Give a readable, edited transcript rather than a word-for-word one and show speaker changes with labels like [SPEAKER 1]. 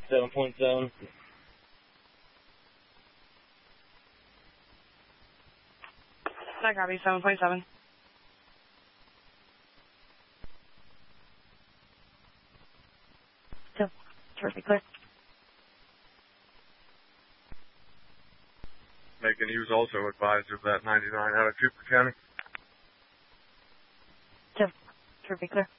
[SPEAKER 1] 7.7.
[SPEAKER 2] I copy, 7.7. Still, terrific, clear.
[SPEAKER 3] Megan, he was also advised of that 99 out of Cooper County.
[SPEAKER 2] Still, terrific, clear.